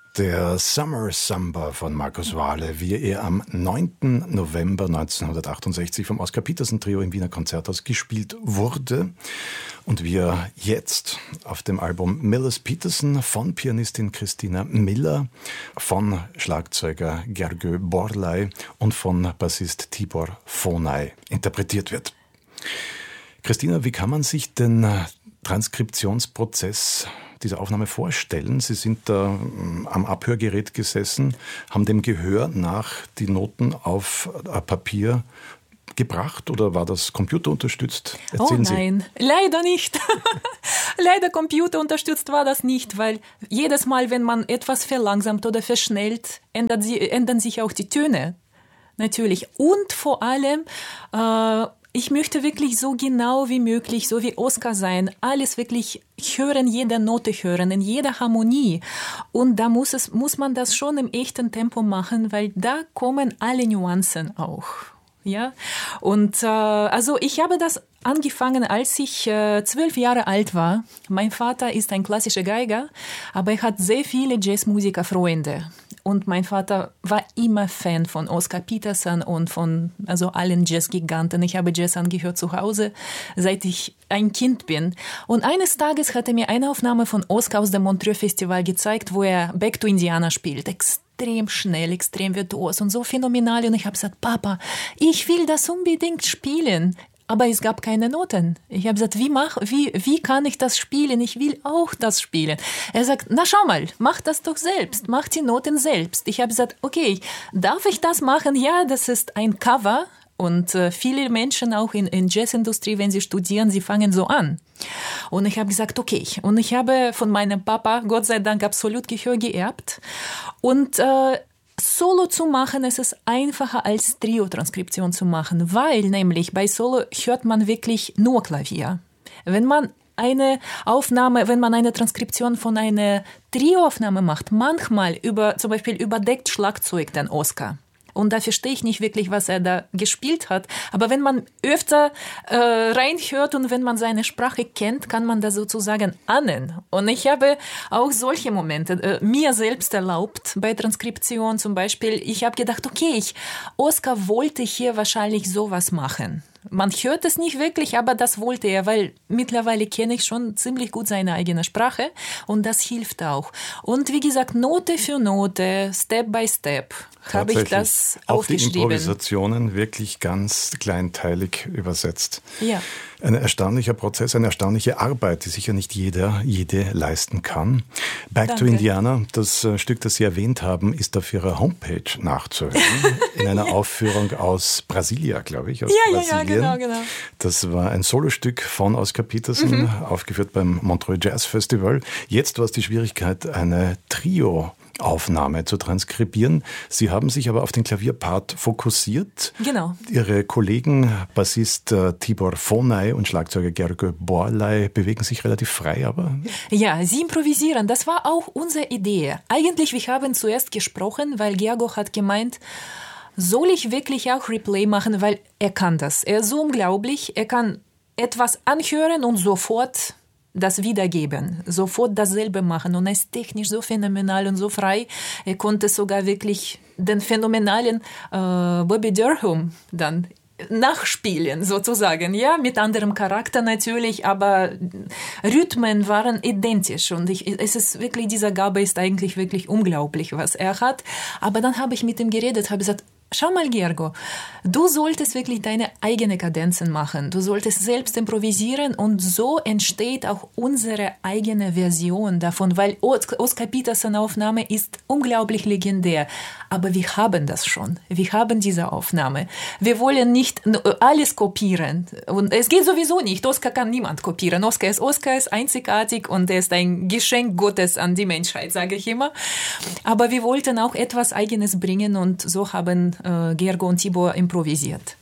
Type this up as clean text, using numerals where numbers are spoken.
Der Summer Samba von Markus Wahle, wie er am 9. November 1968 vom Oscar Peterson Trio im Wiener Konzerthaus gespielt wurde und wie er jetzt auf dem Album Miller's Peterson von Pianistin Christina Miller, von Schlagzeuger Gergő Borlai und von Bassist Tibor Fonay interpretiert wird. Christina, wie kann man sich den Transkriptionsprozess diese Aufnahme vorstellen? Sie sind da am Abhörgerät gesessen, haben dem Gehör nach die Noten auf Papier gebracht oder war das computerunterstützt? Erzählen nein, leider nicht. Leider computerunterstützt war das nicht, weil jedes Mal, wenn man etwas verlangsamt oder verschnellt, ändern sich auch die Töne. Natürlich. Und vor allem ich möchte wirklich so genau wie möglich, so wie Oskar sein, alles wirklich hören, jede Note hören, in jeder Harmonie. Und da muss man das schon im echten Tempo machen, weil da kommen alle Nuancen auch. Ja, und also ich habe das angefangen, als ich 12 Jahre alt war. Mein Vater ist ein klassischer Geiger, aber er hat sehr viele Jazzmusiker-Freunde. Und mein Vater war immer Fan von Oscar Peterson und von allen Jazzgiganten. Ich habe Jazz angehört zu Hause, seit ich ein Kind bin. Und eines Tages hat er mir eine Aufnahme von Oscar aus dem Montreux Festival gezeigt, wo er Back to Indiana spielt. Extrem schnell, extrem virtuos und so phänomenal. Und ich habe gesagt, Papa, ich will das unbedingt spielen. Aber es gab keine Noten. Ich habe gesagt, wie kann ich das spielen? Ich will auch das spielen. Er sagt, na schau mal, mach das doch selbst. Mach die Noten selbst. Ich habe gesagt, okay, darf ich das machen? Ja, das ist ein Cover. Und viele Menschen auch in Jazzindustrie, wenn sie studieren, sie fangen so an. Und ich habe gesagt, okay. Und ich habe von meinem Papa, Gott sei Dank, absolut Gehör geerbt. Und Solo zu machen, es ist einfacher als Trio-Transkription zu machen, weil nämlich bei Solo hört man wirklich nur Klavier. Wenn man eine Transkription von einer Trio-Aufnahme macht, manchmal zum Beispiel überdeckt Schlagzeug den Oscar. Und da verstehe ich nicht wirklich, was er da gespielt hat. Aber wenn man öfter reinhört und wenn man seine Sprache kennt, kann man das sozusagen ahnen. Und ich habe auch solche Momente mir selbst erlaubt, bei Transkription zum Beispiel. Ich habe gedacht, okay, Oscar wollte hier wahrscheinlich sowas machen. Man hört es nicht wirklich, aber das wollte er, weil mittlerweile kenne ich schon ziemlich gut seine eigene Sprache und das hilft auch. Und wie gesagt, Note für Note, Step by Step habe ich das aufgeschrieben. Auch die Improvisationen wirklich ganz kleinteilig übersetzt. Ja. Ein erstaunlicher Prozess, eine erstaunliche Arbeit, die sicher nicht jede leisten kann. Back to Indiana, das Stück, das Sie erwähnt haben, ist auf Ihrer Homepage nachzuhören. In einer Aufführung aus Brasilia, glaube ich. Ja, genau. Das war ein Solostück von Oscar Peterson, aufgeführt beim Montreux Jazz Festival. Jetzt war es die Schwierigkeit, eine Trio-Aufnahme zu transkribieren. Sie haben sich aber auf den Klavierpart fokussiert. Genau. Ihre Kollegen, Bassist Tibor Fonay und Schlagzeuger Gergő Borlai, bewegen sich relativ frei, aber... Ja, sie improvisieren. Das war auch unsere Idee. Eigentlich, wir haben zuerst gesprochen, weil Gergő hat gemeint, soll ich wirklich auch Replay machen, weil er kann das. Er ist so unglaublich, er kann etwas anhören und sofort das wiedergeben, sofort dasselbe machen und er ist technisch so phänomenal und so frei. Er konnte sogar wirklich den phänomenalen Bobby Durham dann nachspielen, sozusagen, ja, mit anderem Charakter natürlich, aber Rhythmen waren identisch und es ist wirklich, diese Gabe ist eigentlich wirklich unglaublich, was er hat. Aber dann habe ich mit ihm geredet, habe gesagt, schau mal, Gergő, du solltest wirklich deine eigenen Kadenzen machen. Du solltest selbst improvisieren und so entsteht auch unsere eigene Version davon, weil Oscar Peterson Aufnahme ist unglaublich legendär. Aber wir haben das schon. Wir haben diese Aufnahme. Wir wollen nicht alles kopieren. Und es geht sowieso nicht. Oscar kann niemand kopieren. Oscar ist einzigartig und er ist ein Geschenk Gottes an die Menschheit, sage ich immer. Aber wir wollten auch etwas Eigenes bringen und so haben Gergő und Tibor improvisiert.